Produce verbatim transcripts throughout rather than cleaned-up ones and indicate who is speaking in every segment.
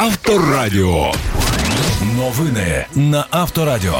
Speaker 1: Авторадіо. Новини на Авторадіо.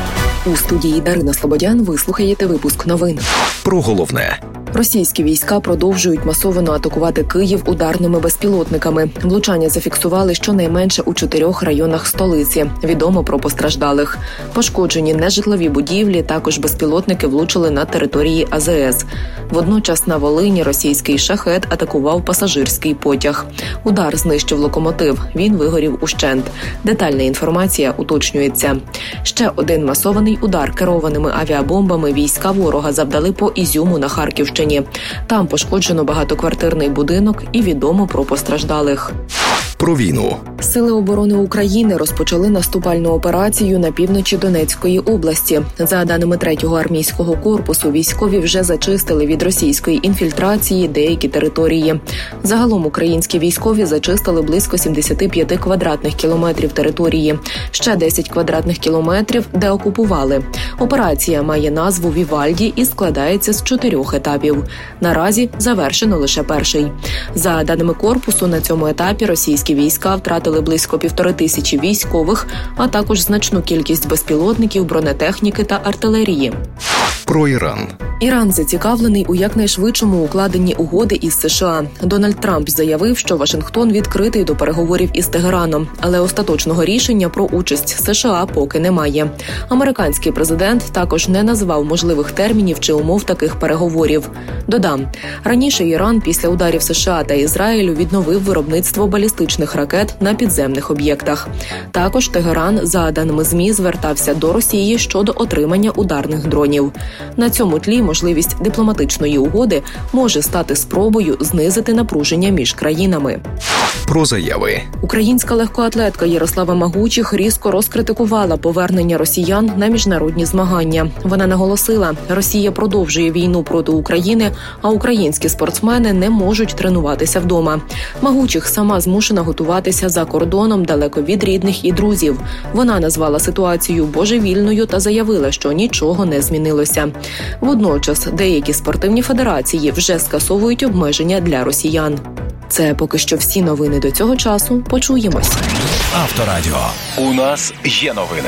Speaker 2: У студії Дарина Слободян ви слухаєте випуск новин.
Speaker 3: Про головне.
Speaker 2: Російські війська продовжують масово атакувати Київ ударними безпілотниками. Влучання зафіксували щонайменше у чотирьох районах столиці. Відомо про постраждалих. Пошкоджені нежитлові будівлі, також безпілотники влучили на території А Зе Ес. Водночас на Волині російський шахед атакував пасажирський потяг. Удар знищив локомотив. Він вигорів ущент. Детальна інформація уточнюється. Ще один масований удар керованими авіабомбами війська ворога завдали по Ізюму на Харківщині. Там пошкоджено багатоквартирний будинок і відомо про постраждалих.
Speaker 3: Про війну.
Speaker 2: Сили оборони України розпочали наступальну операцію на півночі Донецької області. За даними третього армійського корпусу, військові вже зачистили від російської інфільтрації деякі території. Загалом українські військові зачистили близько сімдесят п'ять квадратних кілометрів території. Ще десять квадратних кілометрів деокупували. Операція має назву «Вівальді» і складається з чотирьох етапів. Наразі завершено лише перший. За даними корпусу, на цьому етапі російські війська втратили близько півтори тисячі військових, а також значну кількість безпілотників, бронетехніки та артилерії.
Speaker 3: Про Іран.
Speaker 2: Іран зацікавлений у якнайшвидшому укладенні угоди із США. Дональд Трамп заявив, що Вашингтон відкритий до переговорів із Тегераном, але остаточного рішення про участь США поки немає. Американський президент також не назвав можливих термінів чи умов таких переговорів. Додам, раніше Іран після ударів США та Ізраїлю відновив виробництво балістичних ракет на підземних об'єктах. Також Тегеран, за даними ЗМІ, звертався до Росії щодо отримання ударних дронів. На цьому тлі можливість дипломатичної угоди може стати спробою знизити напруження між країнами.
Speaker 3: Про заяви.
Speaker 2: Українська легкоатлетка Ярослава Магучих різко розкритикувала повернення росіян на міжнародні змагання. Вона наголосила, Росія продовжує війну проти України, а українські спортсмени не можуть тренуватися вдома. Магучих сама змушена готуватися за кордоном далеко від рідних і друзів. Вона назвала ситуацію божевільною та заявила, що нічого не змінилося. Водночас деякі спортивні федерації вже скасовують обмеження для росіян. Це поки що всі новини до цього часу. Почуємось.
Speaker 1: Авторадіо. У нас є новини.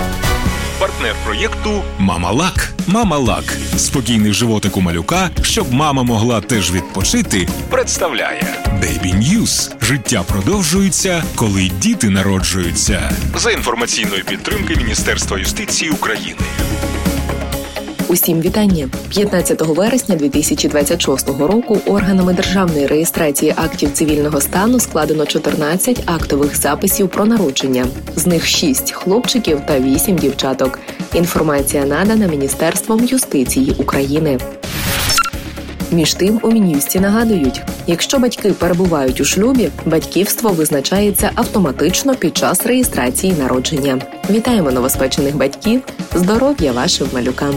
Speaker 1: Партнер проєкту «Мама-Лак». «Мама-Лак» – спокійний животик у малюка, щоб мама могла теж відпочити, представляє Baby News. Життя продовжується, коли діти народжуються. За інформаційної підтримки Міністерства юстиції України.
Speaker 2: Усім вітання. п'ятнадцятого вересня дві тисячі двадцять шостого року органами державної реєстрації актів цивільного стану складено чотирнадцять актових записів про народження. З них шість хлопчиків та вісім дівчаток. Інформація надана Міністерством юстиції України. Між тим, у Мін'юсті нагадують, якщо батьки перебувають у шлюбі, батьківство визначається автоматично під час реєстрації народження. Вітаємо новоспечених батьків, здоров'я вашим малюкам.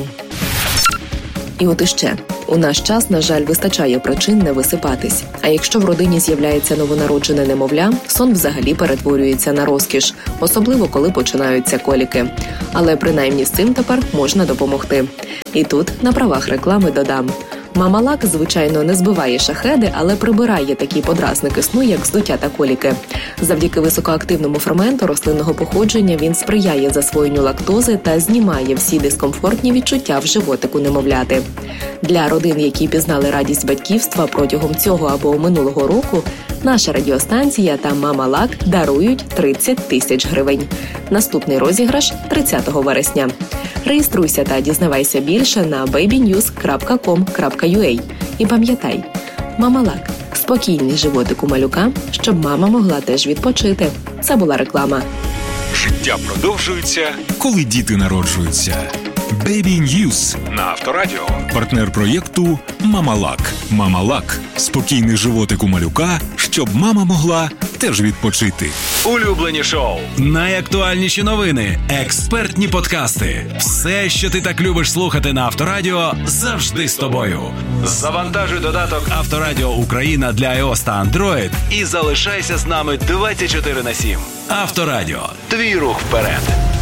Speaker 2: І от іще. У наш час, на жаль, вистачає причин не висипатись. А якщо в родині з'являється новонароджене немовля, сон взагалі перетворюється на розкіш, особливо коли починаються коліки. Але принаймні з цим тепер можна допомогти. І тут на правах реклами додам. Мама-Лак, звичайно, не збиває шахеди, але прибирає такі подразники сну, як здуття та коліки. Завдяки високоактивному ферменту рослинного походження він сприяє засвоєнню лактози та знімає всі дискомфортні відчуття в животику немовляти. Для родин, які пізнали радість батьківства протягом цього або минулого року, наша радіостанція та Мама-Лак дарують тридцять тисяч гривень. Наступний розіграш – тридцятого вересня. Реєструйся та дізнавайся більше на бейбі ньюз крапка ком крапка ю а. І пам'ятай, Мама-Лак – спокійний животик у малюка, щоб мама могла теж відпочити. Це була реклама.
Speaker 1: Життя продовжується, коли діти народжуються. Baby News на Авторадіо. Партнер проєкту «Мама-Лак». «Мама-Лак» – спокійний животик у малюка, щоб мама могла теж відпочити.
Speaker 4: Улюблені шоу, найактуальніші новини, експертні подкасти. Все, що ти так любиш слухати на Авторадіо, завжди з тобою. Завантажуй додаток Авторадіо Україна для iOS та Android і залишайся з нами двадцять чотири на сім. Авторадіо. Твій рух вперед.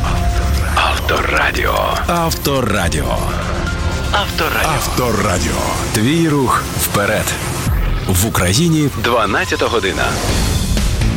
Speaker 4: Авторадіо. Авторадіо. Авторадіо.
Speaker 1: Авторадіо.
Speaker 4: Твій рух вперед. В Україні дванадцята година.